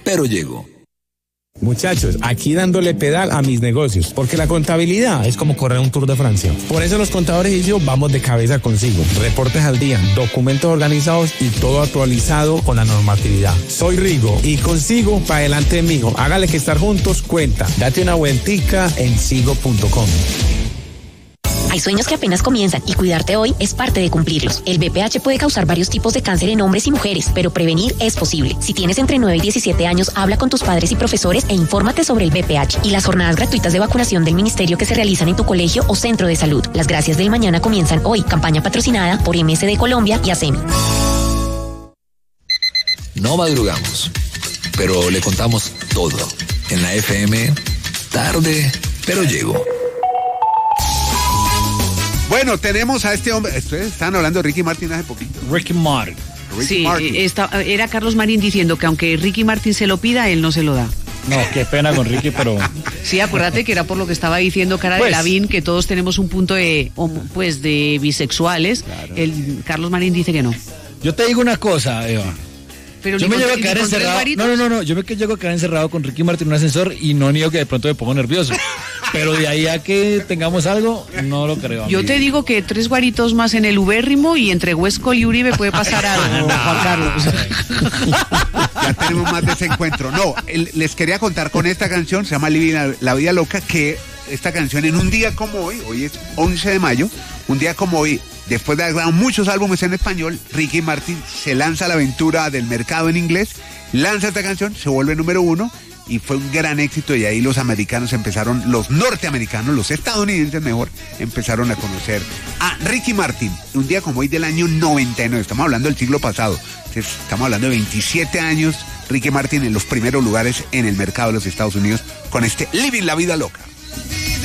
pero llego. Muchachos, aquí dándole pedal a mis negocios, porque la contabilidad es como correr un Tour de Francia. Por eso los contadores y yo vamos de cabeza consigo. Reportes al día, documentos organizados y todo actualizado con la normatividad. Soy Rigo y consigo para adelante mijo. Hágale que estar juntos cuenta. Date una vueltica en sigo.com. Hay sueños que apenas comienzan y cuidarte hoy es parte de cumplirlos. El BPH puede causar varios tipos de cáncer en hombres y mujeres, pero prevenir es posible. Si tienes entre 9 y 17 años, habla con tus padres y profesores e infórmate sobre el BPH y las jornadas gratuitas de vacunación del ministerio que se realizan en tu colegio o centro de salud. Las gracias del mañana comienzan hoy. Campaña patrocinada por MSD Colombia y ASEMI. No madrugamos, pero le contamos todo. En la FM, tarde, pero llego. Bueno, tenemos a este hombre. Ustedes estaban hablando de Ricky Martin hace poquito. Ricky Martin. Sí, era Carlos Marín diciendo que aunque Ricky Martin se lo pida, él no se lo da. No, qué pena con Ricky, pero... Sí, acuérdate que era por lo que estaba diciendo Cara de Lavín, que todos tenemos un punto de bisexuales. Claro. El Carlos Marín dice que no. Yo te digo una cosa, Eva. Pero yo me llevo a quedar encerrado. No. Yo me llego a quedar encerrado con Ricky Martin en un ascensor y no niego que de pronto me pongo nervioso. Pero de ahí a que tengamos algo, no lo creo. Yo te digo que 3 guaritos más en el ubérrimo y entre Huesco y Uribe puede pasar algo, Juan Carlos. Ya tenemos más de ese encuentro. No, les quería contar con esta canción, se llama Living la Vida Loca, que esta canción en un día como hoy es 11 de mayo, un día como hoy, después de haber grabado muchos álbumes en español, Ricky Martin se lanza a la aventura del mercado en inglés, lanza esta canción, se vuelve número 1 y fue un gran éxito, y ahí los norteamericanos, los estadounidenses mejor, empezaron a conocer a Ricky Martin. Un día como hoy del año 99, estamos hablando del siglo pasado, estamos hablando de 27 años, Ricky Martin en los primeros lugares en el mercado de los Estados Unidos con este Living la Vida Loca.